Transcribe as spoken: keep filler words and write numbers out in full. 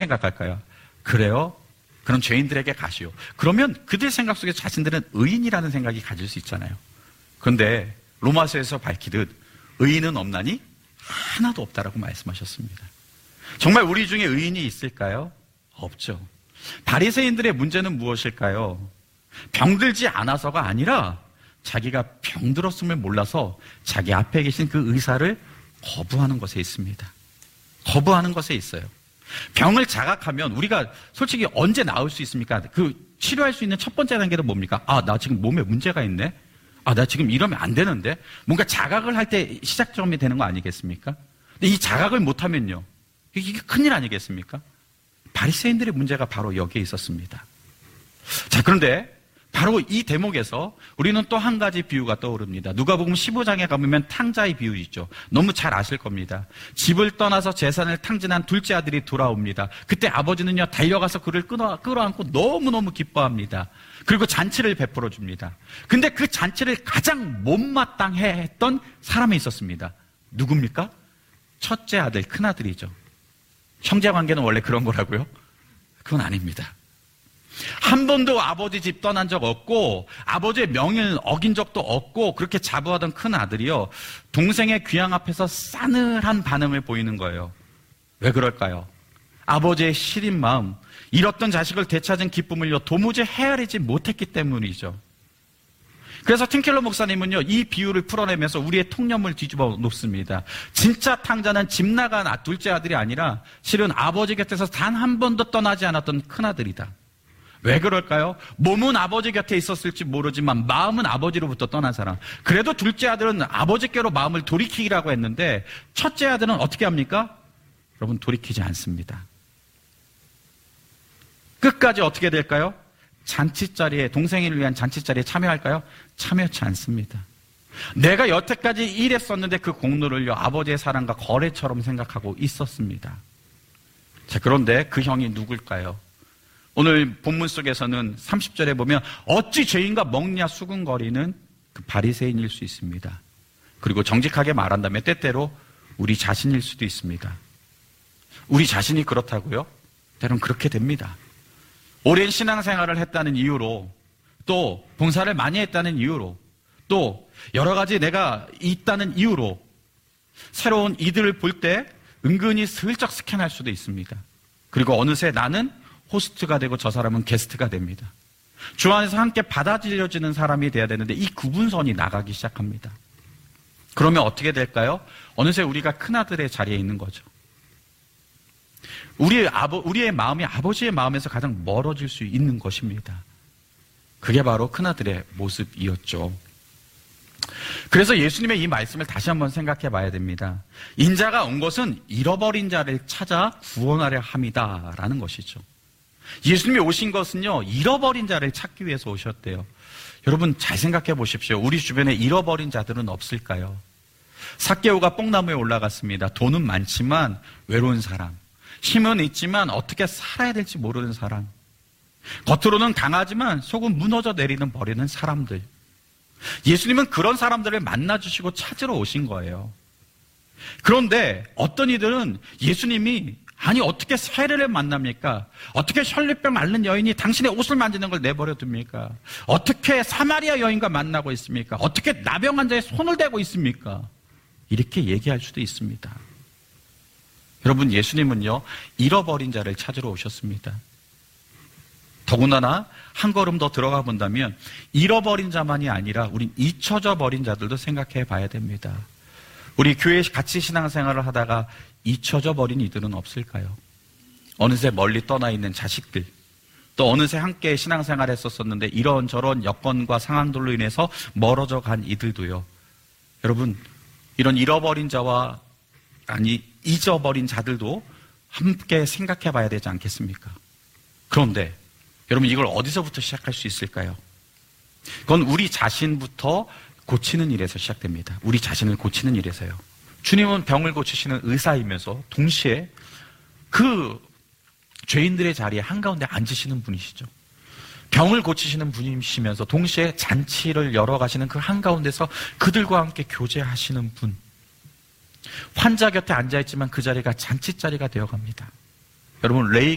생각할까요? 그래요? 그럼 죄인들에게 가시오. 그러면 그들 생각 속에 자신들은 의인이라는 생각이 가질 수 있잖아요. 그런데 로마서에서 밝히듯 의인은 없나니 하나도 없다라고 말씀하셨습니다. 정말 우리 중에 의인이 있을까요? 없죠. 바리새인들의 문제는 무엇일까요? 병들지 않아서가 아니라 자기가 병들었음을 몰라서 자기 앞에 계신 그 의사를 거부하는 것에 있습니다. 거부하는 것에 있어요. 병을 자각하면 우리가 솔직히 언제 나을 수 있습니까? 그 치료할 수 있는 첫 번째 단계는 뭡니까? 아, 나 지금 몸에 문제가 있네? 아, 나 지금 이러면 안 되는데? 뭔가 자각을 할 때 시작점이 되는 거 아니겠습니까? 근데 이 자각을 못하면요, 이게 큰일 아니겠습니까? 바리새인들의 문제가 바로 여기에 있었습니다. 자, 그런데 바로 이 대목에서 우리는 또 한 가지 비유가 떠오릅니다. 누가복음 십오 장에 가보면 탕자의 비유 있죠. 너무 잘 아실 겁니다. 집을 떠나서 재산을 탕진한 둘째 아들이 돌아옵니다. 그때 아버지는요, 달려가서 그를 끌어, 끌어안고 너무너무 기뻐합니다. 그리고 잔치를 베풀어 줍니다. 근데 그 잔치를 가장 못마땅해 했던 사람이 있었습니다. 누굽니까? 첫째 아들, 큰아들이죠. 형제관계는 원래 그런 거라고요? 그건 아닙니다. 한 번도 아버지 집 떠난 적 없고 아버지의 명예를 어긴 적도 없고 그렇게 자부하던 큰 아들이요, 동생의 귀양 앞에서 싸늘한 반응을 보이는 거예요. 왜 그럴까요? 아버지의 시린 마음, 잃었던 자식을 되찾은 기쁨을요 도무지 헤아리지 못했기 때문이죠. 그래서 팀켈러 목사님은요, 이 비유를 풀어내면서 우리의 통념을 뒤집어 놓습니다. 진짜 탕자는 집 나간 둘째 아들이 아니라 실은 아버지 곁에서 단 한 번도 떠나지 않았던 큰아들이다. 왜 그럴까요? 몸은 아버지 곁에 있었을지 모르지만 마음은 아버지로부터 떠난 사람. 그래도 둘째 아들은 아버지께로 마음을 돌이키라고 했는데 첫째 아들은 어떻게 합니까? 여러분, 돌이키지 않습니다. 끝까지 어떻게 될까요? 잔치자리에, 동생을 위한 잔치자리에 참여할까요? 참여치 않습니다. 내가 여태까지 일했었는데 그 공로를요 아버지의 사랑과 거래처럼 생각하고 있었습니다. 자, 그런데 그 형이 누굴까요? 오늘 본문 속에서는 삼십 절에 보면 어찌 죄인과 먹냐 수군거리는 그 바리새인일 수 있습니다. 그리고 정직하게 말한다면 때때로 우리 자신일 수도 있습니다. 우리 자신이 그렇다고요? 때론 그렇게 됩니다. 오랜 신앙생활을 했다는 이유로, 또 봉사를 많이 했다는 이유로, 또 여러 가지 내가 있다는 이유로 새로운 이들을 볼 때 은근히 슬쩍 스캔할 수도 있습니다. 그리고 어느새 나는 호스트가 되고 저 사람은 게스트가 됩니다. 주 안에서 함께 받아들여지는 사람이 돼야 되는데 이 구분선이 나가기 시작합니다. 그러면 어떻게 될까요? 어느새 우리가 큰아들의 자리에 있는 거죠. 우리의, 아버, 우리의 마음이 아버지의 마음에서 가장 멀어질 수 있는 것입니다. 그게 바로 큰아들의 모습이었죠. 그래서 예수님의 이 말씀을 다시 한번 생각해 봐야 됩니다. 인자가 온 것은 잃어버린 자를 찾아 구원하려 함이다 라는 것이죠. 예수님이 오신 것은요, 잃어버린 자를 찾기 위해서 오셨대요. 여러분, 잘 생각해 보십시오. 우리 주변에 잃어버린 자들은 없을까요? 삭개오가 뽕나무에 올라갔습니다. 돈은 많지만 외로운 사람, 힘은 있지만 어떻게 살아야 될지 모르는 사람, 겉으로는 강하지만 속은 무너져 내리는 버리는 사람들. 예수님은 그런 사람들을 만나주시고 찾으러 오신 거예요. 그런데 어떤 이들은 예수님이, 아니 어떻게 세례를 만납니까? 어떻게 혈류병 앓는 여인이 당신의 옷을 만지는 걸 내버려 둡니까? 어떻게 사마리아 여인과 만나고 있습니까? 어떻게 나병 환자의 손을 대고 있습니까? 이렇게 얘기할 수도 있습니다. 여러분, 예수님은요 잃어버린 자를 찾으러 오셨습니다. 더군다나 한 걸음 더 들어가 본다면 잃어버린 자만이 아니라 우린 잊혀져 버린 자들도 생각해 봐야 됩니다. 우리 교회에 같이 신앙생활을 하다가 잊혀져 버린 이들은 없을까요? 어느새 멀리 떠나 있는 자식들, 또 어느새 함께 신앙생활을 했었었는데 이런저런 여건과 상황들로 인해서 멀어져 간 이들도요. 여러분, 이런 잃어버린 자와, 아니 잊어버린 자들도 함께 생각해 봐야 되지 않겠습니까? 그런데 여러분, 이걸 어디서부터 시작할 수 있을까요? 그건 우리 자신부터 고치는 일에서 시작됩니다. 우리 자신을 고치는 일에서요. 주님은 병을 고치시는 의사이면서 동시에 그 죄인들의 자리에 한가운데 앉으시는 분이시죠. 병을 고치시는 분이시면서 동시에 잔치를 열어가시는 그 한가운데서 그들과 함께 교제하시는 분. 환자 곁에 앉아있지만 그 자리가 잔치자리가 되어갑니다. 여러분, 레이